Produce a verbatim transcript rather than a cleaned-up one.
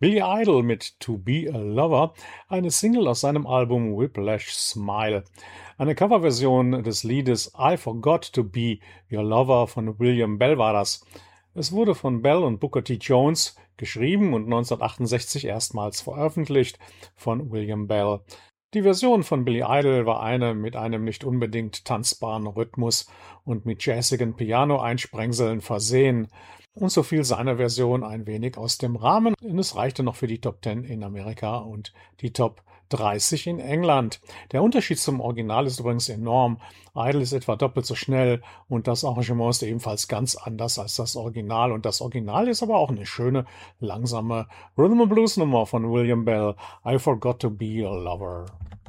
Billy Idol mit To Be a Lover, eine Single aus seinem Album Whiplash Smile. Eine Coverversion des Liedes I Forgot to Be Your Lover von William Bell war das. Es wurde von Bell und Booker T. Jones geschrieben und neunzehnhundertachtundsechzig erstmals veröffentlicht von William Bell. Die Version von Billy Idol war eine mit einem nicht unbedingt tanzbaren Rhythmus und mit jazzigen Piano-Einsprengseln versehen. Und so fiel seine Version ein wenig aus dem Rahmen, und es reichte noch für die Top zehn in Amerika und die Top dreißig in England. Der Unterschied zum Original ist übrigens enorm. Idol ist etwa doppelt so schnell und das Arrangement ist ebenfalls ganz anders als das Original. Und das Original ist aber auch eine schöne, langsame Rhythm and Blues Nummer von William Bell. I Forgot to Be Your Lover.